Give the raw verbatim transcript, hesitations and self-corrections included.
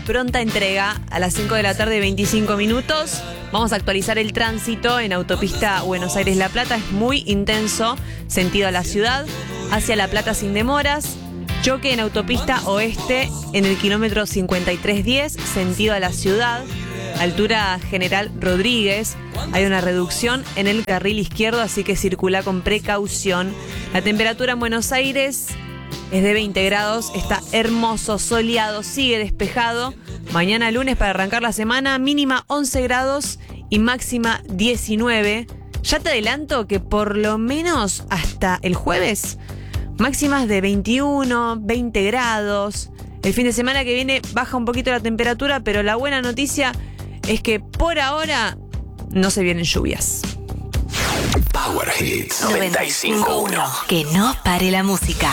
pronta entrega a las cinco de la tarde, veinticinco minutos. Vamos a actualizar el tránsito en autopista Buenos Aires-La Plata. Es muy intenso, sentido a la ciudad, hacia La Plata sin demoras. Choque en autopista oeste en el kilómetro cincuenta y tres diez, sentido a la ciudad, altura General Rodríguez. Hay una reducción en el carril izquierdo, así que circula con precaución. La temperatura en Buenos Aires es de veinte grados, está hermoso, soleado, sigue despejado. Mañana lunes para arrancar la semana, mínima once grados y máxima diecinueve. Ya te adelanto que por lo menos hasta el jueves, máximas de veintiuno, veinte grados. El fin de semana que viene baja un poquito la temperatura, pero la buena noticia es que por ahora no se vienen lluvias. Power Hits noventa y cinco punto uno. Que no pare la música.